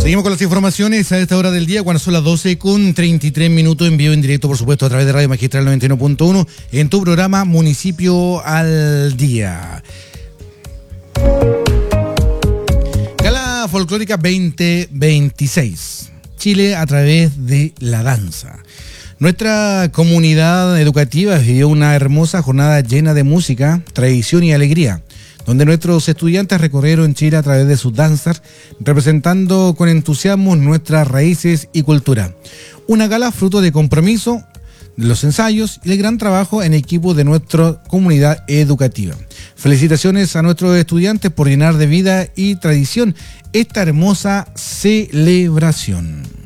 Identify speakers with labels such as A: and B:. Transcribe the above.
A: Seguimos con las informaciones a esta hora del día, cuando son las 12:33, en vivo, en directo, por supuesto, a través de Radio Magistral 91.1, en tu programa Municipio al Día. Gala Folclórica 2026. Chile a través de la danza. Nuestra comunidad educativa vivió una hermosa jornada llena de música, tradición y alegría, donde nuestros estudiantes recorrieron Chile a través de sus danzas, representando con entusiasmo nuestras raíces y cultura. Una gala fruto de compromiso, de los ensayos y el gran trabajo en equipo de nuestra comunidad educativa. Felicitaciones a nuestros estudiantes por llenar de vida y tradición esta hermosa celebración.